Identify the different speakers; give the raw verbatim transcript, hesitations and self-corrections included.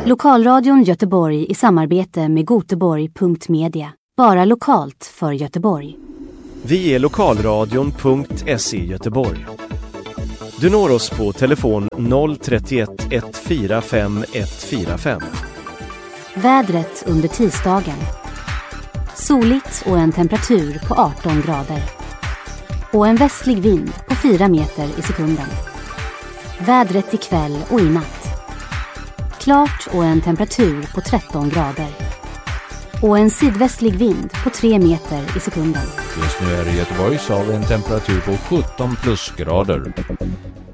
Speaker 1: Lokalradion Göteborg i samarbete med Göteborg punkt media. Bara lokalt för Göteborg.
Speaker 2: Vi är lokalradion punkt se Göteborg. Du når oss på telefon noll trettioett ett fyra fem ett fyra fem.
Speaker 1: Vädret under tisdagen. Soligt och en temperatur på arton grader. Och en västlig vind på fyra meter i sekunden. Vädret ikväll och i natt. Klart och en temperatur på tretton grader. Och en sydvästlig vind på tre meter i sekunden.
Speaker 3: Just nu är det i Göteborg så har vi en temperatur på sjutton plusgrader.